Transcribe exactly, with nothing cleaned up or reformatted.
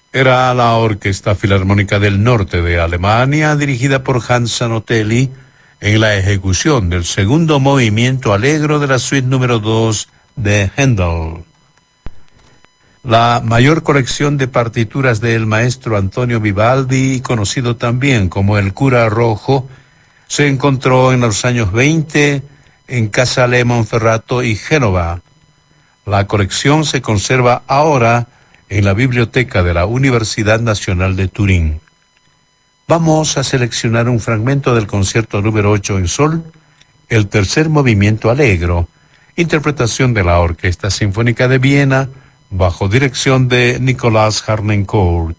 Era la Orquesta Filarmónica del Norte de Alemania, dirigida por Hans Zanotelli, en la ejecución del segundo movimiento alegro de la suite número dos de Händel. La mayor colección de partituras del maestro Antonio Vivaldi, conocido también como el Cura Rojo, se encontró en los años veinte en Casale Monferrato y Génova. La colección se conserva ahora en la biblioteca de la Universidad Nacional de Turín. Vamos a seleccionar un fragmento del concierto número ocho en sol, el tercer movimiento alegro, interpretación de la Orquesta Sinfónica de Viena, bajo dirección de Nicolás Harnoncourt.